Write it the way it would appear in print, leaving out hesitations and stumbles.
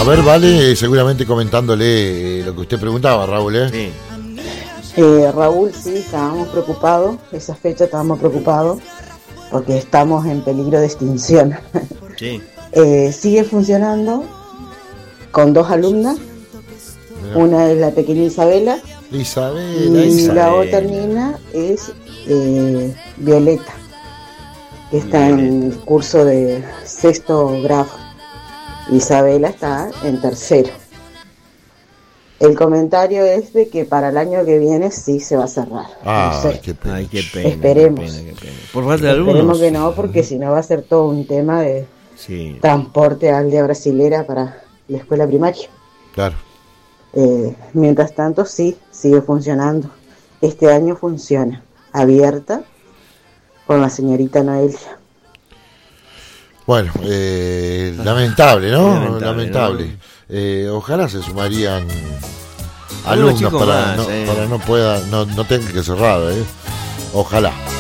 A ver, vale, seguramente comentándole lo que usted preguntaba, Raúl, ¿eh? Sí. Raúl, sí, estábamos preocupados, esa fecha estábamos preocupados porque estamos en peligro de extinción. Sí. Sigue funcionando con 2 alumnas, una es la pequeña Isabela, y la otra niña es Violeta, que está en el curso de 6º grado. Isabela está en 3º. El comentario es de que para el año que viene sí se va a cerrar. Ah, no sé. qué pena. Ay, qué pena. Esperemos. Qué pena. Por falta de alumnos. Esperemos que no, porque si no va a ser todo un tema de transporte a aldea brasilera para la escuela primaria. Claro. Mientras tanto, sí, sigue funcionando. Este año funciona, abierta con la señorita Noelia. Bueno, lamentable, ¿no? Lamentable. Ojalá se sumarían alumnos para no tengan que cerrar, ¿eh? Ojalá.